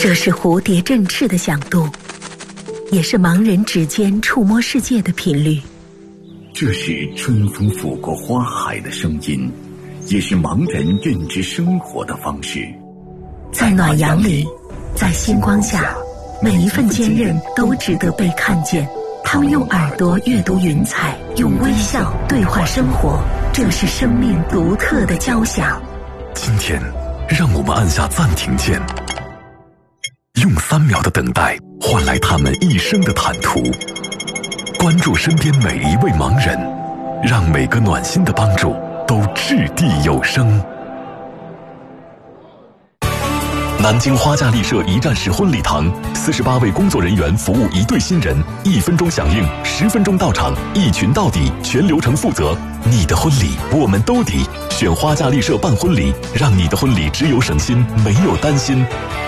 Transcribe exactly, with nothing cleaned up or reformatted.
这是蝴蝶振翅的响动，也是盲人指尖触摸世界的频率。 这是春风拂过花海的声音，也是盲人认知生活的方式。 在暖阳里，在星光下，每一份坚韧都值得被看见。他们用耳朵阅读云彩，用微笑对话生活，这是生命独特的交响。 今天，让我们按下暂停键，用三秒的等待换来他们一生的坦途。关注身边每一位盲人，让每个暖心的帮助都掷地有声。南京花架丽舍一站式婚礼堂，四十八位工作人员服务一对新人，一分钟响应，十分钟到场，一群到底，全流程负责。你的婚礼我们都抵，选花架丽舍办婚礼，让你的婚礼只有省心，没有担心。